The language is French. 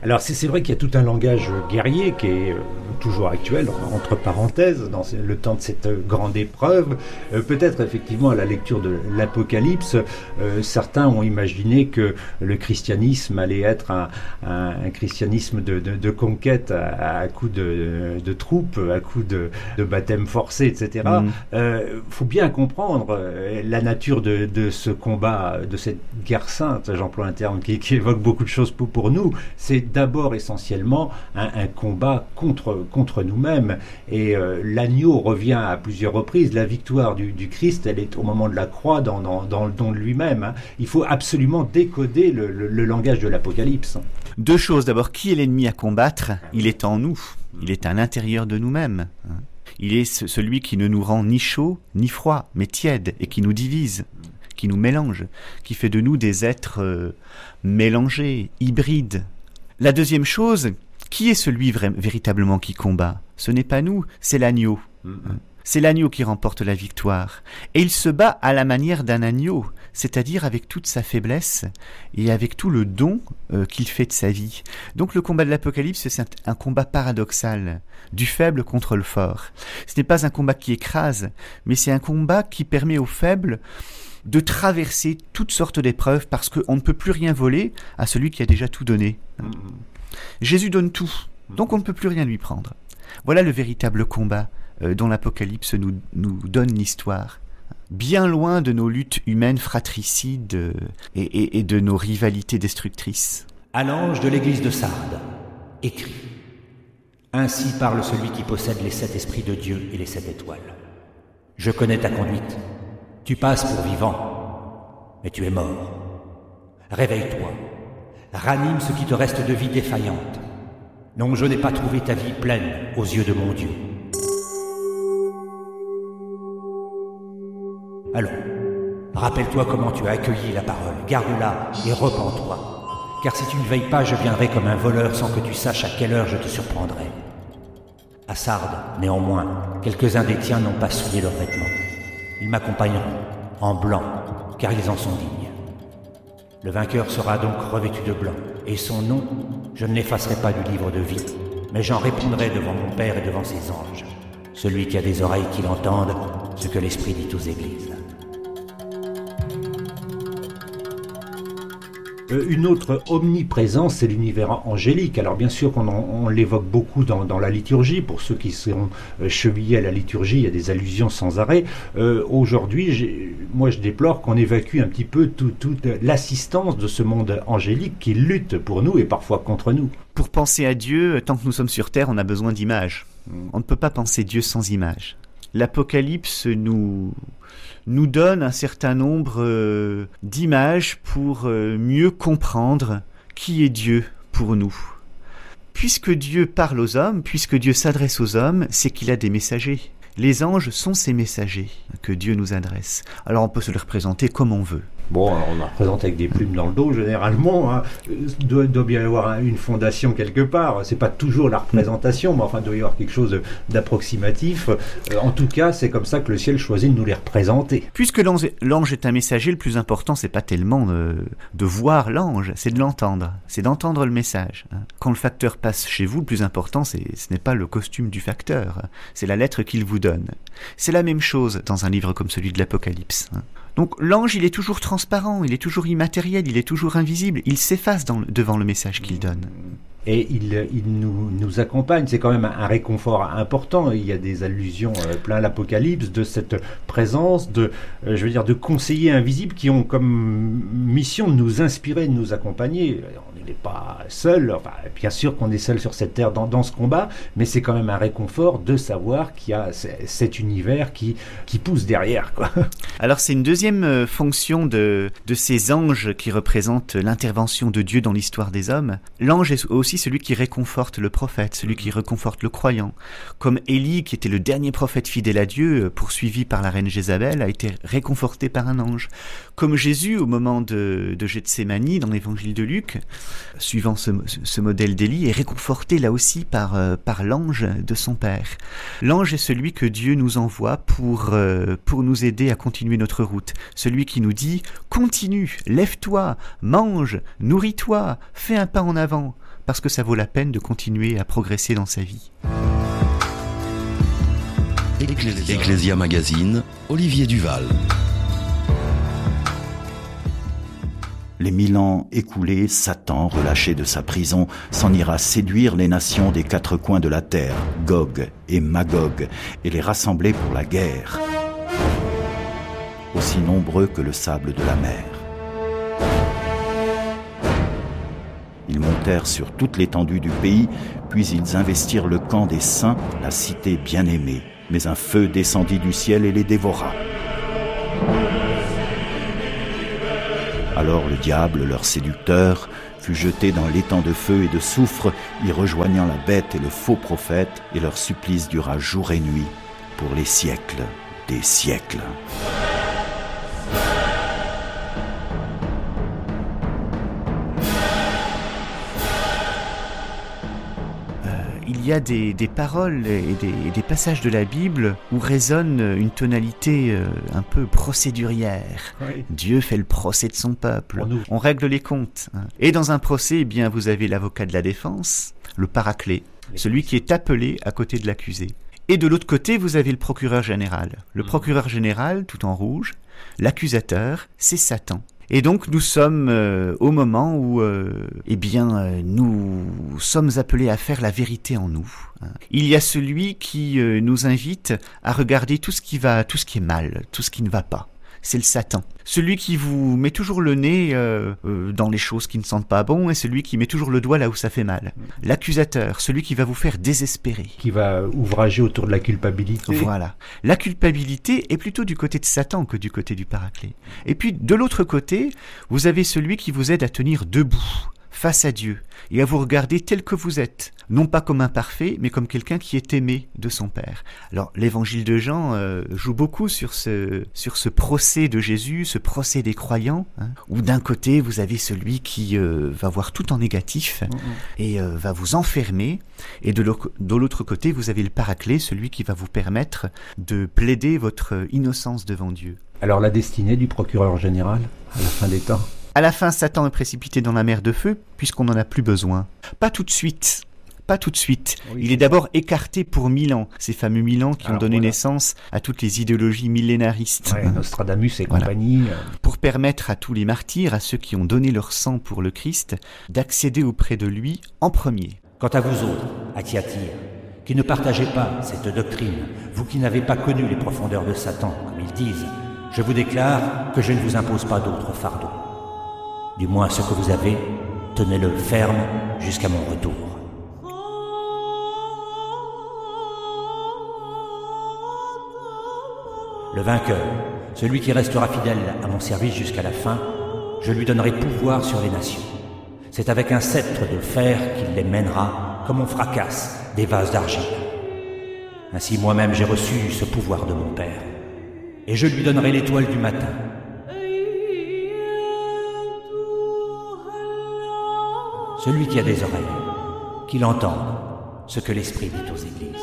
Alors c'est vrai qu'il y a tout un langage guerrier qui est toujours actuel, entre parenthèses, dans le temps de cette grande épreuve. Peut-être effectivement à la lecture de l'Apocalypse, certains ont imaginé que le christianisme allait être un christianisme de conquête à coups de troupes, à coups de baptême forcé, etc. Faut bien comprendre la nature de ce combat, de cette guerre sainte, j'emploie un terme qui évoque beaucoup de choses pour nous. C'est d'abord essentiellement un combat contre nous-mêmes. Et l'agneau revient à plusieurs reprises. La victoire du Christ, elle est au moment de la croix dans le don de lui-même. Hein. Il faut absolument décoder le langage de l'Apocalypse. Deux choses. D'abord, qui est l'ennemi à combattre ? Il est en nous. Il est à l'intérieur de nous-mêmes. Il est celui qui ne nous rend ni chaud ni froid, mais tiède, et qui nous divise, qui nous mélange, qui fait de nous des êtres mélangés, hybrides. La deuxième chose, qui est celui véritablement qui combat ? Ce n'est pas nous, c'est l'agneau. C'est l'agneau qui remporte la victoire. Et il se bat à la manière d'un agneau, c'est-à-dire avec toute sa faiblesse et avec tout le don qu'il fait de sa vie. Donc le combat de l'Apocalypse, c'est un combat paradoxal, du faible contre le fort. Ce n'est pas un combat qui écrase, mais c'est un combat qui permet aux faibles de traverser toutes sortes d'épreuves parce qu'on ne peut plus rien voler à celui qui a déjà tout donné. Jésus donne tout, donc on ne peut plus rien lui prendre. Voilà le véritable combat dont l'Apocalypse nous donne l'histoire. Bien loin de nos luttes humaines fratricides et de nos rivalités destructrices. À l'ange de l'église de Sardes, écrit : Ainsi parle celui qui possède les 7 esprits de Dieu et les 7 étoiles. Je connais ta conduite. Tu passes pour vivant, mais tu es mort. Réveille-toi. Ranime ce qui te reste de vie défaillante. Non, je n'ai pas trouvé ta vie pleine aux yeux de mon Dieu. Allons, rappelle-toi comment tu as accueilli la parole, garde-la et repens-toi. Car si tu ne veilles pas, je viendrai comme un voleur sans que tu saches à quelle heure je te surprendrai. À Sardes, néanmoins, quelques-uns des tiens n'ont pas souillé leurs vêtements. Ils m'accompagneront, en blanc, car ils en sont dignes. Le vainqueur sera donc revêtu de blanc, et son nom, je ne l'effacerai pas du livre de vie, mais j'en répondrai devant mon Père et devant ses anges. Celui qui a des oreilles qu'il entende ce que l'Esprit dit aux églises. Une autre omniprésence, c'est l'univers angélique. Alors bien sûr qu'on l'évoque beaucoup dans la liturgie. Pour ceux qui seront chevillés à la liturgie, il y a des allusions sans arrêt. Aujourd'hui, moi je déplore qu'on évacue un petit peu toute l'assistance de ce monde angélique qui lutte pour nous et parfois contre nous. Pour penser à Dieu, tant que nous sommes sur terre, on a besoin d'images. On ne peut pas penser Dieu sans images. L'Apocalypse nous donne un certain nombre d'images pour mieux comprendre qui est Dieu pour nous. Puisque Dieu parle aux hommes, puisque Dieu s'adresse aux hommes, c'est qu'il a des messagers. Les anges sont ces messagers que Dieu nous adresse. Alors on peut se les représenter comme on veut. Bon, on la représente avec des plumes dans le dos, généralement. Hein. Doit bien y avoir une fondation quelque part. C'est pas toujours la représentation, mais enfin, il doit y avoir quelque chose d'approximatif. En tout cas, c'est comme ça que le ciel choisit de nous les représenter. Puisque l'ange est un messager, le plus important, c'est pas tellement de voir l'ange, c'est de l'entendre. C'est d'entendre le message. Quand le facteur passe chez vous, le plus important, ce n'est pas le costume du facteur. C'est la lettre qu'il vous donne. C'est la même chose dans un livre comme celui de l'Apocalypse. Donc l'ange, il est toujours transparent, il est toujours immatériel, il est toujours invisible, il s'efface devant le message qu'il donne. Et il nous accompagne, c'est quand même un réconfort important. Il y a des allusions plein l'Apocalypse de cette présence de conseillers invisibles qui ont comme mission de nous inspirer, de nous accompagner. On n'est pas seul, enfin, bien sûr qu'on est seul sur cette terre dans ce combat, mais c'est quand même un réconfort de savoir qu'il y a cet univers qui pousse derrière, quoi. Alors c'est une deuxième fonction de ces anges qui représentent l'intervention de Dieu dans l'histoire des hommes. L'ange est aussi celui qui réconforte le prophète, celui qui réconforte le croyant. Comme Élie, qui était le dernier prophète fidèle à Dieu, poursuivi par la reine Jézabel, a été réconforté par un ange. Comme Jésus, au moment de Gethsémani, dans l'évangile de Luc, suivant ce modèle d'Élie, est réconforté là aussi par l'ange de son Père. L'ange est celui que Dieu nous envoie pour nous aider à continuer notre route. Celui qui nous dit « Continue, lève-toi, mange, nourris-toi, fais un pas en avant ». parce que ça vaut la peine de continuer à progresser dans sa vie. Ecclesia Magazine, Olivier Duval. Les 1000 ans écoulés, Satan, relâché de sa prison, s'en ira séduire les nations des 4 coins de la terre, Gog et Magog, et les rassembler pour la guerre, aussi nombreux que le sable de la mer. Ils montèrent sur toute l'étendue du pays, puis ils investirent le camp des saints, la cité bien-aimée. Mais un feu descendit du ciel et les dévora. Alors le diable, leur séducteur, fut jeté dans l'étang de feu et de soufre, y rejoignant la bête et le faux prophète, et leur supplice dura jour et nuit, pour les siècles des siècles. Il y a des paroles et des passages de la Bible où résonne une tonalité un peu procédurière. Oui. Dieu fait le procès de son peuple. Pour nous. On règle les comptes. Et dans un procès, eh bien, vous avez l'avocat de la défense, le paraclet, celui qui est appelé à côté de l'accusé. Et de l'autre côté, vous avez le procureur général. Le procureur général, tout en rouge, l'accusateur, c'est Satan. Et donc nous sommes au moment où nous sommes appelés à faire la vérité en nous. Il y a celui qui nous invite à regarder tout ce qui va, tout ce qui est mal, tout ce qui ne va pas. C'est le Satan. Celui qui vous met toujours le nez dans les choses qui ne sentent pas bon, et celui qui met toujours le doigt là où ça fait mal. L'accusateur, celui qui va vous faire désespérer. Qui va ouvrager autour de la culpabilité. Voilà. La culpabilité est plutôt du côté de Satan que du côté du paraclet. Et puis, de l'autre côté, vous avez celui qui vous aide à tenir debout, face à Dieu, et à vous regarder tel que vous êtes, non pas comme un parfait, mais comme quelqu'un qui est aimé de son Père. Alors, l'évangile de Jean joue beaucoup sur ce procès de Jésus, ce procès des croyants, où d'un côté, vous avez celui qui va voir tout en négatif et va vous enfermer, et de l'autre côté, vous avez le paraclet, celui qui va vous permettre de plaider votre innocence devant Dieu. Alors la destinée du procureur général, à la fin des temps. À la fin, Satan est précipité dans la mer de feu, puisqu'on n'en a plus besoin. Pas tout de suite. Pas tout de suite. Oui, il est d'abord écarté pour 1000 ans. Ces fameux 1000 ans qui ont donné naissance à toutes les idéologies millénaristes. Ouais, Nostradamus et compagnie. Pour permettre à tous les martyrs, à ceux qui ont donné leur sang pour le Christ, d'accéder auprès de lui en premier. Quant à vous autres, à Thyatire, qui ne partagez pas cette doctrine, vous qui n'avez pas connu les profondeurs de Satan, comme ils disent, je vous déclare que je ne vous impose pas d'autre fardeau. Du moins ce que vous avez, tenez-le ferme jusqu'à mon retour. Le vainqueur, celui qui restera fidèle à mon service jusqu'à la fin, je lui donnerai pouvoir sur les nations. C'est avec un sceptre de fer qu'il les mènera, comme on fracasse des vases d'argile. Ainsi moi-même j'ai reçu ce pouvoir de mon Père, et je lui donnerai l'étoile du matin. Celui qui a des oreilles, qu'il entende ce que l'Esprit dit aux églises.